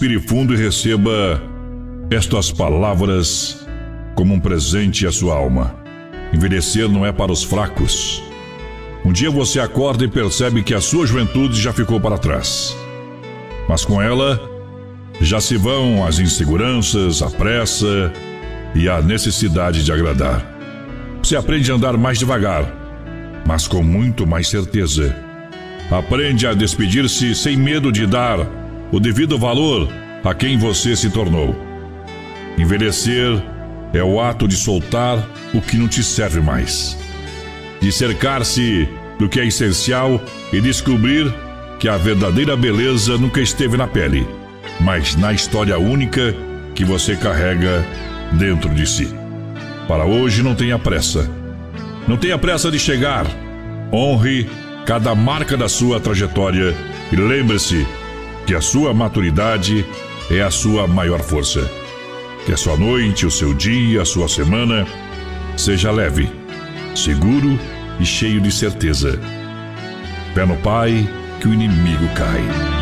respire fundo e receba estas palavras como um presente à sua alma. Envelhecer não é para os fracos. Um dia você acorda e percebe que a sua juventude já ficou para trás. Mas com ela, já se vão as inseguranças, a pressa e a necessidade de agradar. Você aprende a andar mais devagar, mas com muito mais certeza. Aprende a despedir-se sem medo de dar o devido valor a quem você se tornou. Envelhecer é o ato de soltar o que não te serve mais, de cercar-se do que é essencial e descobrir que a verdadeira beleza nunca esteve na pele, mas na história única que você carrega dentro de si. Para hoje, não tenha pressa. Não tenha pressa de chegar. Honre cada marca da sua trajetória e lembre-se que a sua maturidade é a sua maior força. Que a sua noite, o seu dia, a sua semana seja leve, seguro e cheio de certeza. Pé no Pai, que o inimigo cai.